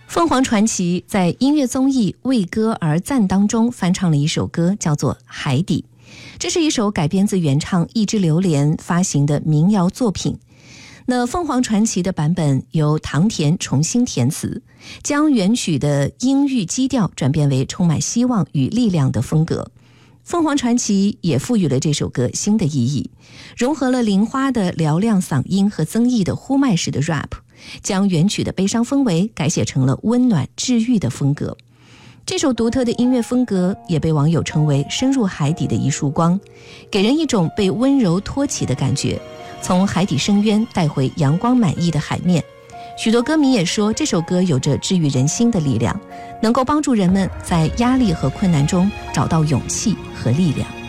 凤凰传奇在音乐综艺《为歌而赞》当中翻唱了一首歌，叫做《海底》。这是一首改编自原唱一枝榴莲发行的民谣作品。那凤凰传奇的版本由唐田重新填词，将原曲的阴郁基调转变为充满希望与力量的风格。凤凰传奇也赋予了这首歌新的意义，融合了玲花的嘹亮嗓音和曾毅的呼麦式的 rap， 将原曲的悲伤氛围改写成了温暖治愈的风格。这首独特的音乐风格也被网友称为深入海底的一束光，给人一种被温柔托起的感觉，从海底深渊带回阳光满溢的海面。许多歌迷也说，这首歌有着治愈人心的力量，能够帮助人们在压力和困难中找到勇气和力量。